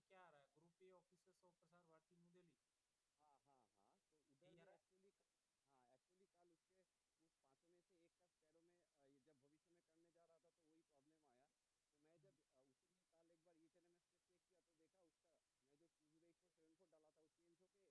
क्या आ रहा है? Group A officers of Prasar Bharati new Delhi, हाँ हाँ हाँ, तो उधर यही आ में रहा है? एक्चुअली, हाँ एक्चुअली कल उसके उस पांचों में से एक का स्पैरो में ये जब भविष्य में करने जा रहा था तो वही प्रॉब्लम आया। तो मैं हम्म, जब उसी लिए कल एक बार ईटेलएमएस पे चेक किया तो देखा उसका, मैं जो 208474 डाला था वो चेंज होके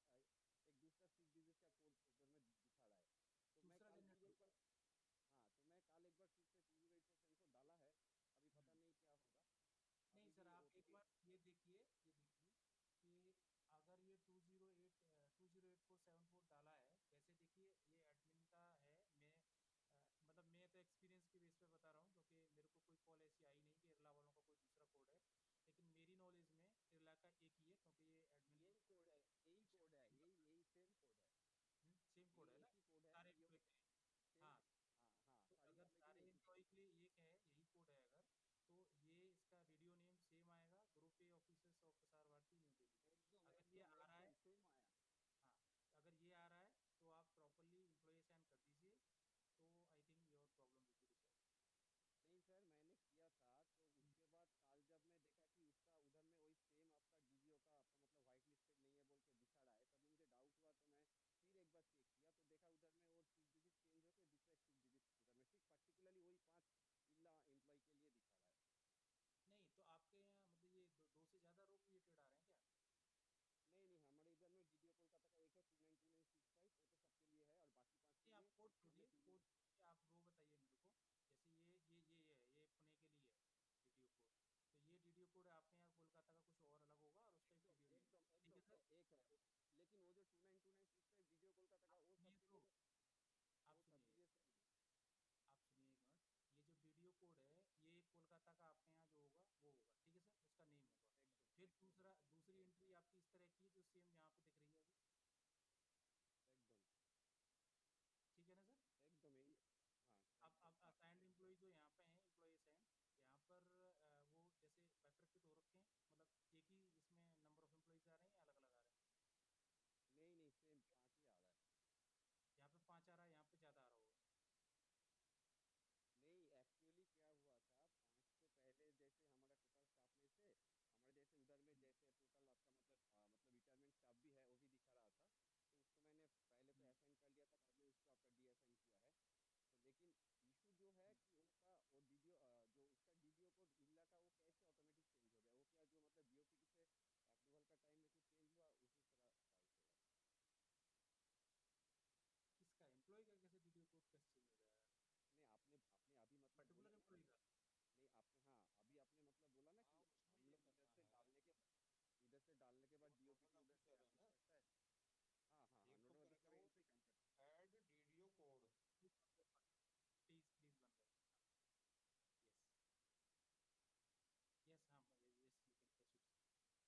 एक दूसरा 6 डिजिट का कोड उधर में दिखा रहा है। तो मैं दूसरा कल जनरेट फिर हो एक गया। बार, हाँ तो मैं कल एक बार फिर से 208474 डाला है। अभी पता हम्म। नहीं क्या होगा। नहीं अभी सर, भी आप एक ओटीपी। बार ये देखिए कि अगर ये 208 208 474 डाला है, वैसे देखिए ये एडमिन का है। मैं मतलब मैं तो एक्सपीरियंस के बेस पे बता रहा हूँ, क्योंकि मेरे को कोई कॉल ऐसी आई नहीं कि इरला वालों का कोई दूसरा कोड है। लेकिन मेरी नॉलेज में इरला का एक ही है, क्योंकि ये एडमिन यही कोड है, यही कोड है, यही यही सेम कोड है। सेम ये कोड है ना, एक ही कोड है सारे जियो एम्प्लॉय के। के लिए। सेम। हाँ, हाँ हाँ, तो सारी अगर एम्प्लॉय के सारे लिए एक ही एम्प्लॉय कोड के लिए एक है, यही कोड है अगर, तो ये इसका वीडियो नेम सेम आएगा, group A officers of Prasar Bharati new Delhi. है। एकदम अगर ये एकदम आ रहा है, एकदम सेम आया। हाँ, अगर ये आ रहा है तो आप प्रॉपरली एम्प्लॉय असाइन कर दीजिए, तो I think your problem will be resolve. नहीं सर, मैंने किया था तो उसके बाद कल जब मैं देखा कि उसका उधर में वही सेम आपका डीडीओ का आपका मतलब व्हाइट लिस्टेड नहीं है बोल के दिखा रहा है, तभी मुझे डाउट हुआ। तो मैं फिर एक बार चेक किया तो देखा उधर में वो 6 डिजिट चेंज होके दूसरा एक 6 डिजिट उधर में ठीक पर्टिकुलरली वही 5 इल्ला एम्प्लॉय के लिए दिखा रहा है। नहीं तो आपके यहाँ मतलब ये दो से ज्यादा रो क्रिएटेड आ रहे हैं क्या? नहीं नहीं, हमारे इधर में डीडीओ कोलकाता का एक है 292965, वो तो सबके लिए है, और बाकी 5 के नहीं, आप लिए कोड हमने छोड़िए, कोड छोड़िए, आप रो बताइए मेरे को। जैसे ये है, ये पुणे के लिए है डीडीओ कोड। तो ये डीडीओ कोड आपके यहाँ कोलकाता का कुछ और अलग होगा, और उसका एक एकदम वीडियो नेम एकदम होगा, ठीक है एकदम सर? एक है लेकिन वो जो 292965 डीडीओ कोलकाता का आप वो सुनिए सबके तो, लिए तो आप वो सुनिए, सबके लिए सेम है। आप सुनिए एक मिनट। ये जो डीडीओ कोड है, ये कोलकाता का आपके यहाँ जो होगा वो होगा, ठीक है सर, उसका नेम होगा। एकदम फिर दूसरी एंट्री आपकी इस तरह की है जो सेम यहाँ पे दिख रही है अभी, एकदम ठीक है ना सर? एकदम यही। हाँ अब एकदम। असाइंड एम्प्लॉय जो यहाँ पे हैं, एम्प्लॉय असाइंड, यहाँ पर वो जैसे बाइफरकेट हो रखे हैं, मतलब एक ही इसमें नंबर ऑफ एम्प्लॉयज आ रहे हैं या अलग अलग आ रहे हैं? नहीं नहीं, सेम 5 ही आ रहा है। यहाँ पे 5 आ रहा है, यहाँ पे ज्यादा आ रहा होगा। नहीं, एक्चुअली क्या हुआ था, 5 से पहले जैसे हमारा टोटल स्टाफ में से हमारे जैसे उधर में हम्म, जैसे टोटल आपका मतलब रिटायरमेंट स्टाफ भी है, वो भी दिखा रहा था। तो उसको मैंने पहले तो हम्म, असाइन कर लिया था, बाद में उसको आपका डी असाइन किया है। तो लेकिन इशू जो है हम्म। कि उनका वो डीडीओ जो उसका डीडीओ कोड इल्ला का वो कैसे ऑटोमेटिक चेंज हो गया, वो क्या जो मतलब बीओपीटी से अप्रूवल का टाइम में कुछ चेंज हुआ उसी तरह डाउट हो रहा था। किसका एम्प्लॉय का कैसे डीडीओ कोड कैसे चेंज हो जाएगा? नहीं, आपने आपने अभी मतलब बोला पर्टिकुलर ना एम्प्लॉय कि का? नहीं आपने, हाँ अभी आपने मतलब बोला ना हाँ, कि उसमें हम ये लोग करना है। इधर से डालने के बाद वो डीओपीटी नोडल उधर से ऑफिसर है अप्रूव ना, करता है। हाँ हाँ हाँ, एक तो नोडल ऑफिसर करेगा वही वो उसी काम करता add DDO code. Please please one by one, हाँ। यस, यस, हाँ, yes, you can proceed sir.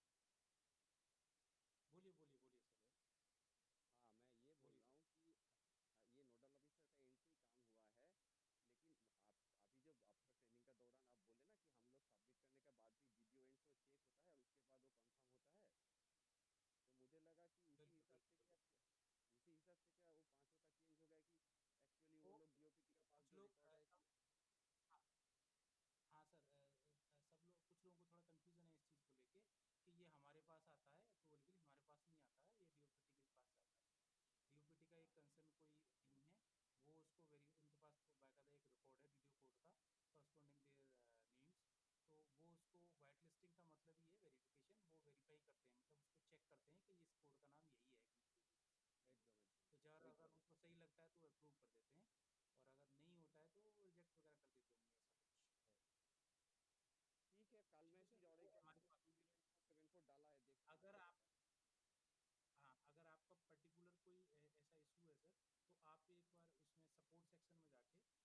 बोलिए बोलिए बोलिए सर, यस। है। हाँ मैं ये बोल बोलिए रहा सर। हूँ कि ये नोडल ऑफिसर का एंट्री काम हुआ है। लेकिन आप अभी जब आपका ट्रेनिंग का दौरान आप बोले ना कि हम लोग सबमिट करने के बाद भी डीडीओ एंड से वो चेक होता है और उसके बाद वो कंफर्म होता है। तो मुझे लगा कि बिल्कुल बिल्कुल उसी हिसाब से क्या वो पांचों का चेंज हो गया कि एक्चुअली वो वो लोग डीओपीटी के पास कुछ जो लोग रिकॉर्ड है सब, कि हाँ, हाँ सर, सब लोग, कुछ लोगों को थोड़ा कंफ्यूजन है इस चीज़ को लेके कि ये हमारे पास आता है अप्रूवल के लिए, हमारे पास नहीं आता है, ये डीओपीटी के पास जाता है। डीओपीटी का एक हाँ कंसर्न कोई टीम है, वो उसको वेरी, उनके पास बाकायदा एक रिकॉर्ड है डीडीओ कोड का, करस्पॉन्डिंग देयर नेम्स। तो वो उसको वाइट लिस्टिंग का मतलब ही है वेरिफिकेशन, वो वेरीफाई करते हैं, मतलब उसको चेक करते हैं कि इस कोड का नाम यही है कि नहीं यही है। एकदम एकदम तो जब वही अगर प्रॉब्लम। उनको सही लगता है तो अप्रूव कर देते हैं, और अगर नहीं होता है तो रिजेक्ट वगैरह कर देते होंगे, ऐसा कुछ है। ठीक है, कल ठीक मैं है सर, फिर और वो एक बार हमारे उसको पास, 208474 डाला है, देखता हूँ अगर क्या आप, होता है। हाँ, अगर आपका पर्टिकुलर कोई ऐसा इशू है सर, तो आप एक बार उसमें सपोर्ट सेक्शन में जाके